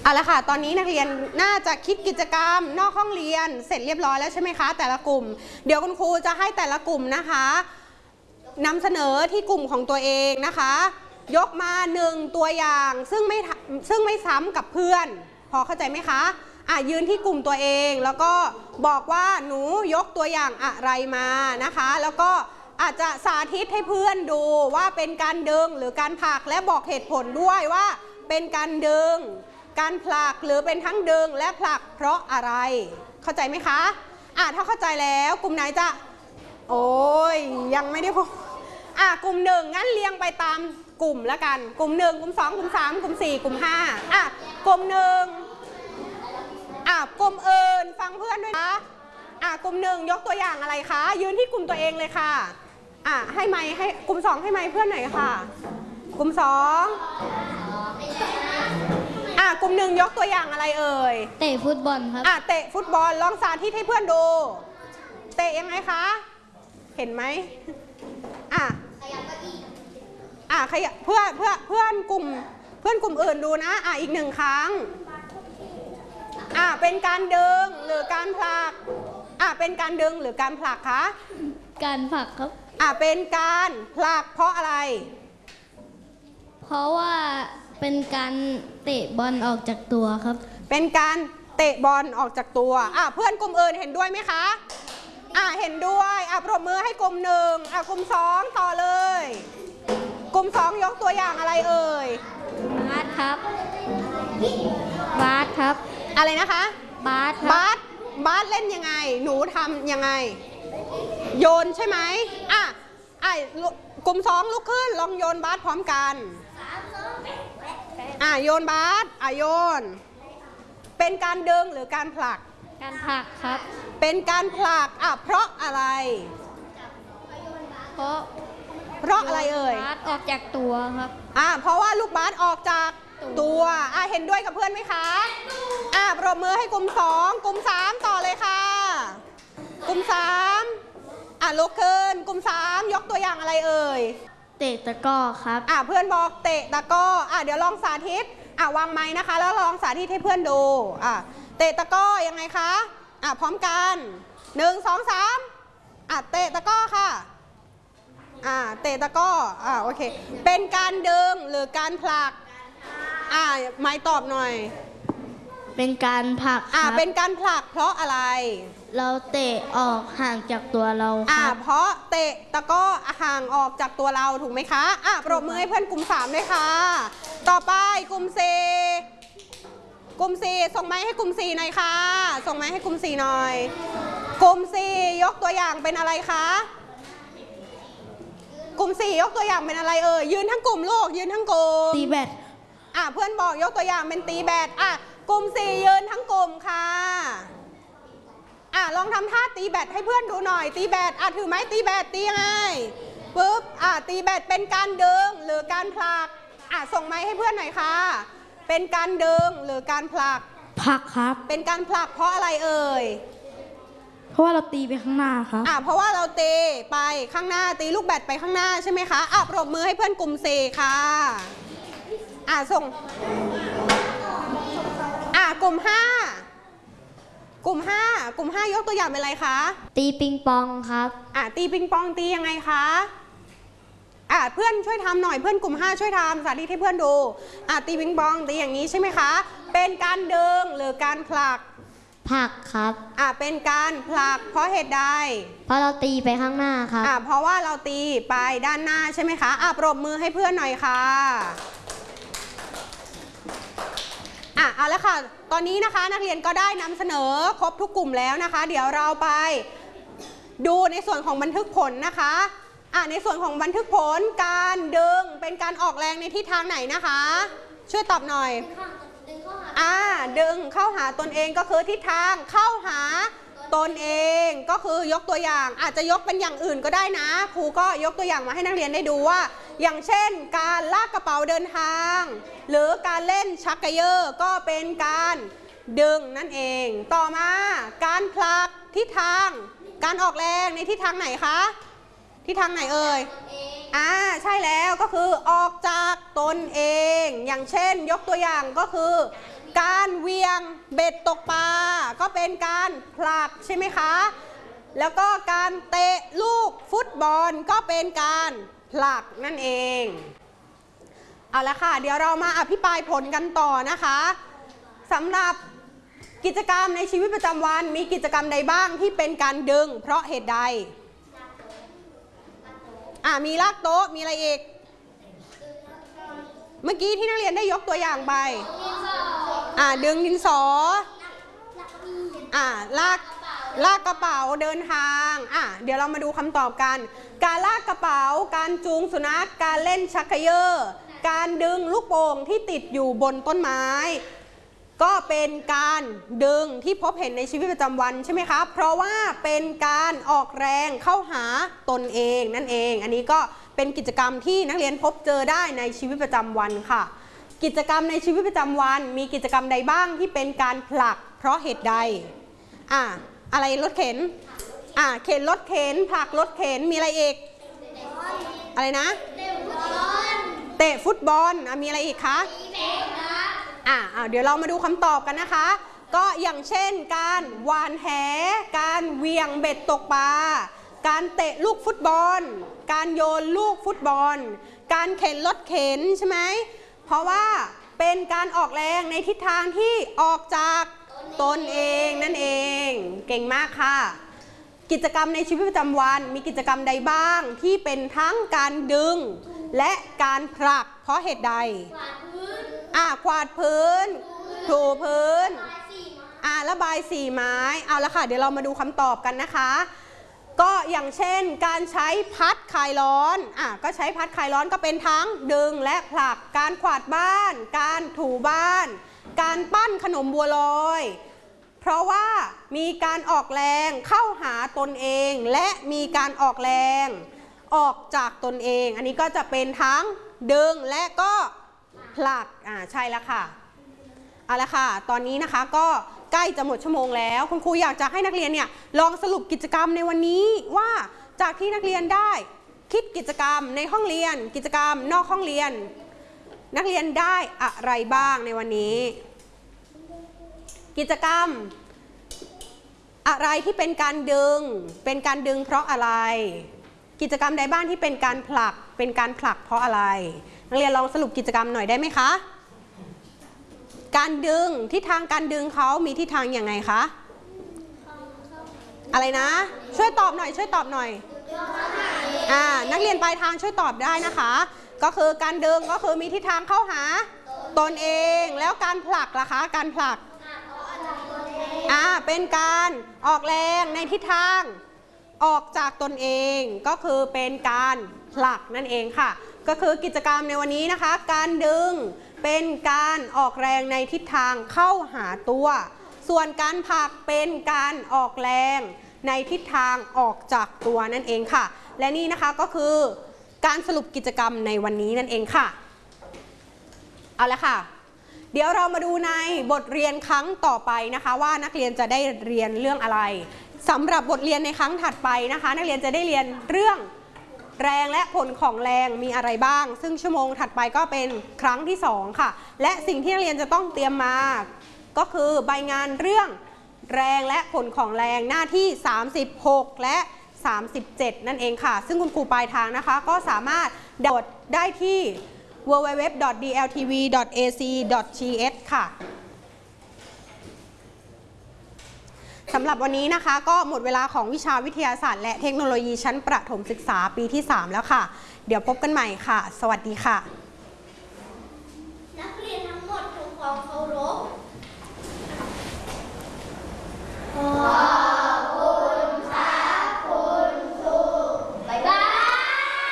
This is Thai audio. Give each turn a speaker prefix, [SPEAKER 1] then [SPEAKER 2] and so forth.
[SPEAKER 1] เอาละค่ะตอนนี้นักเรียนน่าจะคิดกิจกรรมนอกห้องเรียนเสร็จเรียบร้อยแล้วใช่ไหมคะแต่ละกลุ่มเดี๋ยวคุณครูจะให้แต่ละกลุ่มนะคะนำเสนอที่กลุ่มของตัวเองนะคะยกมา1ตัวอย่างซึ่งไม่ซ้ำกับเพื่อนพอเข้าใจไหมคะยืนที่กลุ่มตัวเองแล้วก็บอกว่าหนูยกตัวอย่างอะไรมานะคะแล้วก็อาจจะสาธิตให้เพื่อนดูว่าเป็นการดึงหรือการผลักและบอกเหตุผลด้วยว่าเป็นการดึงการผลักหรือเป็นทั้งดึงและผลักเพราะอะไรเข้าใจไหมคะถ้าเข้าใจแล้วกลุ่มไหนจะโอ้ยยังไม่ได้พอกลุ่มหนึ่งงั้นเรียงไปตามกลุ่มแล้วกันกลุ่ม1กลุ่ม2กลุ่ม3กลุ่ม4กลุ่ม5กลุ่ม1กลุ่มอื่นฟังเพื่อนด้วยนะกลุ่ม1ยกตัวอย่างอะไรคะยืนที่กลุ่มตัวเองเลยค่ะให้ไมค์ให้กลุ่ม2ให้ไมค์เพื่อนหน่อยค่ะกลุ่ม2กลุ่ม1ยกตัวอย่างอะไรเอ่ย
[SPEAKER 2] เตะฟุตบอลครับ
[SPEAKER 1] เตะฟุตบอลลองสาธิตให้เพื่อนดูเตะยังไงคะเห็นไหมขยับเพื่อนกลุ่มอื่นดูนะอีก1ครั้งเป็นการดึงหรือการผลักเป็นการดึงหรือการผลักคะ
[SPEAKER 2] การผลักครับ
[SPEAKER 1] เป็นการผลักเพราะอะไร
[SPEAKER 2] เพราะว่าเป็นการเตะบอลออกจากตัวครับ
[SPEAKER 1] เป็นการเตะบอลออกจากตัวเพื่อนกลุ่มอื่นเห็นด้วยไหมคะเห็นด้วยปรบมือให้กลุ่ม1กลุ่ม2ต่อเลยกลุ่ม2ยกตัวอย่างอะไรเอ่ย
[SPEAKER 2] บาสครับบาสครับ
[SPEAKER 1] อะไรนะคะ
[SPEAKER 2] บาส
[SPEAKER 1] บาสเล่นยังไงหนูทำยังไงโยนใช่ไหมกลุ่ม2ลุกขึ้นลองโยนบาสพร้อมกันโยนบาสโยนเป็นการดึงหรือการผลัก
[SPEAKER 2] การผลักครับ
[SPEAKER 1] เป็นการผลักเพราะอะไร
[SPEAKER 2] เพราะ
[SPEAKER 1] อะไรเอ่ย
[SPEAKER 2] บาสออกจากตัวครับ
[SPEAKER 1] เพราะว่าลูกบาสออกจากตัวเห็นด้วยกับเพื่อนไหมคะปรบมือให้กลุ่ม2กลุ่ม3ต่อเลยค่ะกลุ่ม3ลุกขึ้นกลุ่ม3ยกตัวอย่างอะไรเอ่ย
[SPEAKER 2] เตะตะกร้อครับ
[SPEAKER 1] เพื่อนบอกเตะตะกร้อเดี๋ยวลองสาธิตวางไม้นะคะแล้วลองสาธิตให้เพื่อนดูเตะตะกร้อยังไงคะพร้อมกัน1 2 3เตะตะกร้อค่ะเตะตะกร้อโอเคเป็นการดึงหรือการผลักไม้ตอบหน่อย
[SPEAKER 2] เป็นการผลักครับ
[SPEAKER 1] เป็นการผลักเพราะอะไร
[SPEAKER 2] เราเตะออกห่างจากตัวเราครับ
[SPEAKER 1] เพราะเตะตะกร้อห่างออกจากตัวเราถูกไหมคะปรบมือให้เพื่อนกลุ่ม3ด้วยค่ะต่อไปกลุ่ม4ส่งไม้ให้กลุ่ม4หน่อยค่ะส่งไม้ให้กลุ่ม4หน่อยกลุ่ม4ยกตัวอย่างเป็นอะไรคะกลุ่ม4ยกตัวอย่างเป็นอะไรยืนทั้งกลุ่มลูกยืนทั้งกลุ่ม
[SPEAKER 2] ตีแบด
[SPEAKER 1] เพื่อนบอกยกตัวอย่างเป็นตีแบดกลุ่ม4ยืนทั้งกลุ่มค่ะลองทำท่าตีแบดให้เพื่อนดูหน่อยตีแบดถือไม้ตีแบดตียังไงปุ๊บตีแบดเป็นการดึงหรือการผลักส่งไม้ให้เพื่อนหน่อยค่ะเป็นการดึงหรือการผลัก
[SPEAKER 2] ครับ
[SPEAKER 1] เป็นการผลักเพราะอะไรเอ่ย
[SPEAKER 2] เพราะว่าเราตีไปข้างหน้าครับ
[SPEAKER 1] เพราะว่าเราตีไปข้างหน้าตีลูกแบดไปข้างหน้าใช่ไหมคะปรบมือให้เพื่อนกลุ่ม4ค่ะส่งกลุ่ม5ยกตัวอย่างเป็นอะไรคะ
[SPEAKER 2] ตีปิงปองครับ
[SPEAKER 1] ตีปิงปองตียังไงคะเพื่อนช่วยทำหน่อยเพื่อนกลุ่ม5ช่วยทำสาธิตให้เพื่อนดูตีปิงปองตีอย่างนี้ใช่ไหมคะเป็นการดึงหรือการผลัก
[SPEAKER 2] ครับ
[SPEAKER 1] เป็นการผลักเพราะเหตุใด
[SPEAKER 2] เพราะเราตีไปข้างหน้าครับ
[SPEAKER 1] เพราะว่าเราตีไปด้านหน้าใช่ไหมคะปรบมือให้เพื่อนหน่อยค่ะเอาละค่ะตอนนี้นะคะนักเรียนก็ได้นำเสนอครบทุกกลุ่มแล้วนะคะเดี๋ยวเราไปดูในส่วนของบันทึกผลนะคะในส่วนของบันทึกผลการดึงเป็นการออกแรงในทิศทางไหนนะคะช่วยตอบหน่อยดึงเข้าหาตนเองก็คือทิศทางเข้าหาตนเองก็คือยกตัวอย่างอาจจะยกเป็นอย่างอื่นก็ได้นะครูก็ยกตัวอย่างมาให้นักเรียนได้ดูว่าอย่างเช่นการลากกระเป๋าเดินทางหรือการเล่นชักกระเยอะก็เป็นการดึงนั่นเองต่อมาการผลักทิศทางการออกแรงในทิศทางไหนคะทิศทางไหนเอ่ยใช่แล้วก็คือออกจากตนเองอย่างเช่นยกตัวอย่างก็คือการเหวี่ยงเบ็ดตกปลาก็เป็นการผลักใช่ไหมคะแล้วก็การเตะลูกฟุตบอลก็เป็นการผลักนั่นเองเอาละค่ะเดี๋ยวเรามาอภิปรายผลกันต่อนะคะสำหรับกิจกรรมในชีวิตประจำวันมีกิจกรรมใดบ้างที่เป็นการดึงเพราะเหตุใดมีลากโต๊ะมีอะไรอีกเมื่อกี้ที่นักเรียนได้ยกตัวอย่างไปดึงดินสอลากกระเป๋าเดินทางเดี๋ยวเรามาดูคำตอบกันการลากกระเป๋าการจูงสุนัขการเล่นชักเขย่อการดึงลูกโป่งที่ติดอยู่บนต้นไม้ก็เป็นการดึงที่พบเห็นในชีวิตประจำวันใช่ไหมคะเพราะว่าเป็นการออกแรงเข้าหาตนเองนั่นเองอันนี้ก็เป็นกิจกรรมที่นักเรียนพบเจอได้ในชีวิตประจำวันค่ะกิจกรรมในชีวิตประจำวันมีกิจกรรมใดบ้างที่เป็นการผลักเพราะเหตุใดอะไรรถเข็นเข็นรถเข็นผลักรถเข็นมีอะไรอีกอะไรนะเตะฟุตบอลมีอะไรอีกคะเดี๋ยวเรามาดูคำตอบกันนะคะก็อย่างเช่นการหวานแหการเหวี่ยงเบ็ดตกปลาการเตะลูกฟุตบอลการโยนลูกฟุตบอลการเข็นรถเข็นใช่ไหมเพราะว่าเป็นการออกแรงในทิศทางที่ออกจากตนเองนั่นเองเก่งมากค่ะกิจกรรมในชีวิตประจำวันมีกิจกรรมใดบ้างที่เป็นทั้งการดึงและการผลักเพราะเหตุใดกวาดพื้นถูพื้นระบายสีไม้เอาละค่ะเดี๋ยวเรามาดูคำตอบกันนะคะก็อย่างเช่นการใช้พัดคลายร้อนก็ใช้พัดคลายร้อนก็เป็นทั้งดึงและผลักการกวาดบ้านการถูบ้านการปั้นขนมบัวลอยเพราะว่ามีการออกแรงเข้าหาตนเองและมีการออกแรงออกจากตนเองอันนี้ก็จะเป็นทั้งดึงและก็ผลักใช่แล้วค่ะเอาละค่ะตอนนี้นะคะก็ใกล้จะหมดชั่วโมงแล้วคุณครูอยากจะให้นักเรียนเนี่ยลองสรุปกิจกรรมในวันนี้ว่าจากที่นักเรียนได้คิดกิจกรรมในห้องเรียนกิจกรรมนอกห้องเรียนนักเรียนได้อะไรบ้างในวันนี้กิจกรรมอะไรที่เป็นการดึงเพราะอะไรกิจกรรมใดบ้างที่เป็นการผลักเพราะอะไรนักเรียนลองสรุปกิจกรรมหน่อยได้ไหมคะการดึงทิศทางการดึงเขามีทิศทางอย่างไงคะอะไรนะช่วยตอบหน่อยนักเรียนปลายทางช่วยตอบได้นะคะก็คือการดึงก็คือมีทิศทางเข้าหาตนเองแล้วการผลักล่ะคะการผลักเป็นการออกแรงในทิศทางออกจากตนเองก็คือเป็นการผลักนั่นเองค่ะก็คือกิจกรรมในวันนี้นะคะการดึงเป็นการออกแรงในทิศทางเข้าหาตัวส่วนการผลักเป็นการออกแรงในทิศทางออกจากตัวนั่นเองค่ะและนี่นะคะก็คือการสรุปกิจกรรมในวันนี้นั่นเองค่ะเอาละค่ะเดี๋ยวเรามาดูในบทเรียนครั้งต่อไปนะคะว่านักเรียนจะได้เรียนเรื่องอะไรสำหรับบทเรียนในครั้งถัดไปนะคะนักเรียนจะได้เรียนเรื่องแรงและผลของแรงมีอะไรบ้างซึ่งชั่วโมงถัดไปก็เป็นครั้งที่2ค่ะและสิ่งที่นักเรียนจะต้องเตรียมมาก็คือใบงานเรื่องแรงและผลของแรงหน้าที่36และ37นั่นเองค่ะซึ่งคุณครูปลายทางนะคะก็สามารถดาวน์โหลดได้ที่ www.dltv.ac.th ค่ะสำหรับวันนี้นะคะก็หมดเวลาของวิชาวิทยาศาสตร์และเทคโนโลยีชั้นประถมศึกษาปีที่3แล้วค่ะเดี๋ยวพบกันใหม่ค่ะสวัสดีค่ะ